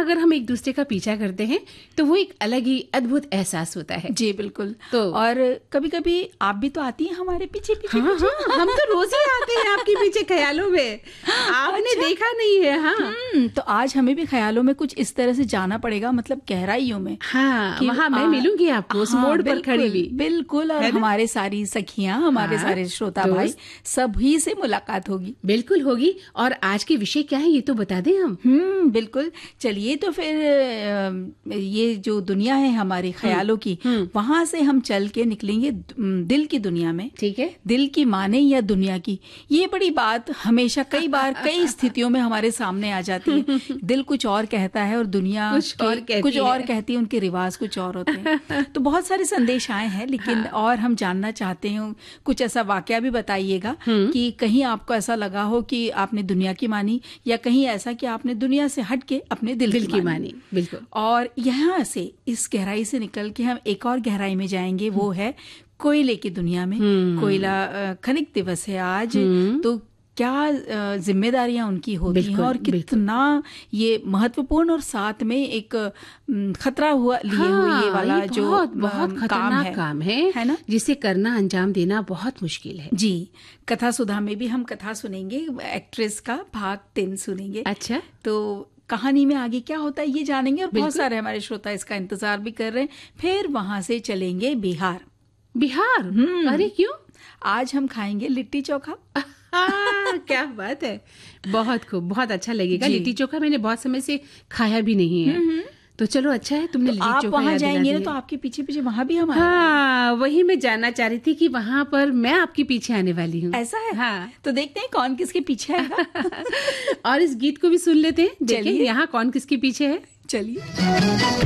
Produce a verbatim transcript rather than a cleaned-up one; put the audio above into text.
अगर हम एक दूसरे का पीछा करते हैं तो वो एक अलग ही अद्भुत एहसास होता है। जी बिल्कुल। तो और कभी कभी आप भी तो आती हैं हमारे पीछे पीछे। हाँ, हाँ, हम तो रोज ही आते हैं आपके पीछे ख्यालों में, आपने अच्छा? देखा नहीं है। हाँ, तो आज हमें भी ख्यालों में कुछ इस तरह से जाना पड़ेगा, मतलब गहराइयों में। हाँ, वहाँ मैं मिलूंगी आपको उस मोड़ पर खड़ी हुई। बिल्कुल। और हमारे सारी सखियां, हमारे हाँ, सारे श्रोता भाई, सभी से मुलाकात होगी। बिल्कुल होगी। और आज के विषय क्या है ये तो बता दें हम। हम्म बिल्कुल। चलिए तो फिर ये जो दुनिया है हमारे ख्यालों की, वहां से हम चल के निकलेंगे दिल की दुनिया में। ठीक है। दिल की माने या दुनिया की, ये बड़ी बात हमेशा कई बार कई स्थितियों में हमारे सामने आ जाती है। दिल कुछ और कहता है और दुनिया कुछ और कहती कुछ है। और कहती है, उनके रिवाज कुछ और होते हैं। तो बहुत सारे संदेश आए हैं, लेकिन हाँ। और हम जानना चाहते हैं कुछ ऐसा वाकया भी बताइएगा कि कहीं आपको ऐसा लगा हो कि आपने दुनिया की मानी, या कहीं ऐसा कि आपने दुनिया से हट के अपने दिल, दिल की, की मानी। मानी। बिल्कुल। और यहाँ से इस गहराई से निकल के हम एक और गहराई में जाएंगे, वो है कोयले की दुनिया में। कोयला खनिक दिवस है आज, तो क्या जिम्मेदारियां उनकी होती हैं और कितना ये महत्वपूर्ण और साथ में एक खतरा हुआ लिए हाँ, हुए ये वाला ये जो बहुत, बहुत खतरनाक काम, काम है, है ना, जिसे करना अंजाम देना बहुत मुश्किल है। जी। कथा सुधा में भी हम कथा सुनेंगे, एक्ट्रेस का भाग तीन सुनेंगे। अच्छा, तो कहानी में आगे क्या होता है ये जानेंगे, और बहुत सारे हमारे श्रोता इसका इंतजार भी कर रहे हैं। फिर वहां से चलेंगे बिहार। बिहार? अरे क्यों? आज हम खाएंगे लिट्टी चोखा। हाँ, क्या बात है, बहुत खूब, बहुत अच्छा लगेगा। लिट्टी चोखा मैंने बहुत समय से खाया भी नहीं है, तो चलो अच्छा है तुमने लिट्टी चोखा। आप वहाँ जाएंगे ना तो आपके पीछे पीछे वहाँ भी हम। हाँ, वही मैं जानना चाह रही थी कि वहाँ पर मैं आपके पीछे आने वाली हूँ। ऐसा है? हाँ, तो देखते हैं कौन किसके पीछे है। और इस गीत को भी सुन लेते हैं, देखिए यहाँ कौन किसके पीछे है। चलिए।